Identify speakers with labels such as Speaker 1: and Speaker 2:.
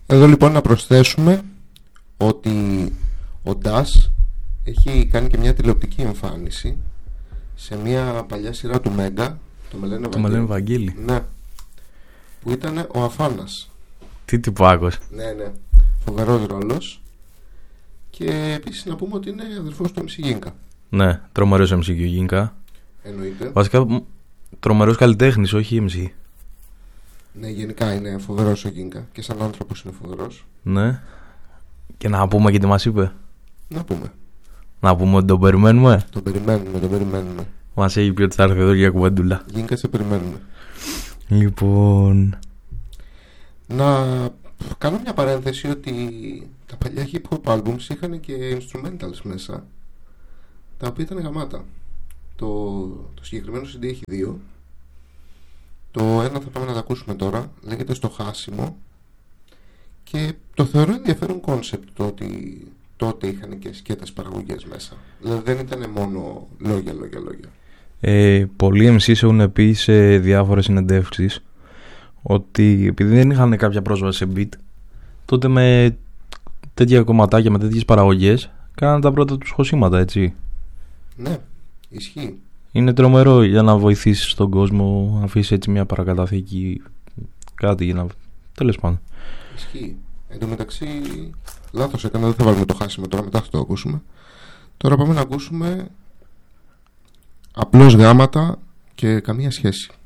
Speaker 1: Εδώ λοιπόν να προσθέσουμε ότι ο Ντας έχει κάνει και μια τηλεοπτική εμφάνιση σε μια παλιά σειρά του Μέγκα, το Μελένε
Speaker 2: Βαγγέλη.
Speaker 1: Ναι, που ήταν ο Αφάνας.
Speaker 2: Τι τυπάκος.
Speaker 1: Ναι, φοβερός ρόλος. Και επίσης να πούμε ότι είναι αδερφός του MC Ginka.
Speaker 2: Ναι, τρομερός MC Ginka.
Speaker 1: Εννοείται.
Speaker 2: Βασικά τρομερός καλλιτέχνης, όχι MC.
Speaker 1: Ναι, γενικά είναι φοβερός ο Ginka. Και σαν άνθρωπος είναι φοβερός.
Speaker 2: Ναι. Και να πούμε και τι μας είπε.
Speaker 1: Να πούμε
Speaker 2: ότι τον περιμένουμε.
Speaker 1: Τον περιμένουμε.
Speaker 2: Μας έχει πει ότι θα έρθει εδώ για κουβέντουλα.
Speaker 1: Ginka, σε περιμένουμε.
Speaker 2: Λοιπόν,
Speaker 1: να κάνω μια παρένθεση ότι τα παλιά hip hop albums είχαν και instrumentals μέσα, τα οποία ήταν γαμάτα. Το συγκεκριμένο CD έχει δύο. Το ένα θα πάμε να το ακούσουμε τώρα. Λέγεται Στο Χάσιμο. Και το θεωρώ ενδιαφέρον concept το ότι τότε είχαν και σκέτες παραγωγές μέσα. Δηλαδή δεν ήταν μόνο λόγια.
Speaker 2: πολλοί MCs έχουν πει σε διάφορες συνεντεύξεις ότι επειδή δεν είχαν κάποια πρόσβαση σε beat, τότε με τέτοια κομματάκια, με τέτοιες παραγωγές κάναν τα πρώτα τους χωσήματα, έτσι.
Speaker 1: Ναι, ισχύει.
Speaker 2: Είναι τρομερό για να βοηθήσεις τον κόσμο, να αφήσεις έτσι μια παρακαταθήκη, κάτι για να... Τέλος πάντων.
Speaker 1: Ισχύει. Εν τω μεταξύ, λάθος έκανα, δεν θα βάλουμε το χάσιμο τώρα, μετά θα το ακούσουμε. Τώρα πάμε να ακούσουμε απλώς γάματα και καμία σχέση.